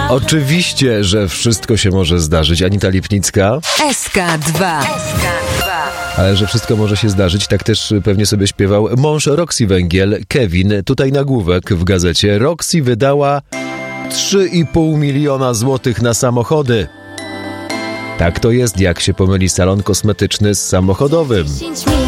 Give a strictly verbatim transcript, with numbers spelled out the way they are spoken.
Oczywiście, że wszystko się może zdarzyć. Anita Lipnicka. S K dwa. Ale że wszystko może się zdarzyć, tak też pewnie sobie śpiewał mąż Roxy Węgiel, Kevin. Tutaj nagłówek w gazecie. Roxy wydała trzy i pół miliona złotych na samochody. Tak to jest, jak się pomyli salon kosmetyczny z samochodowym.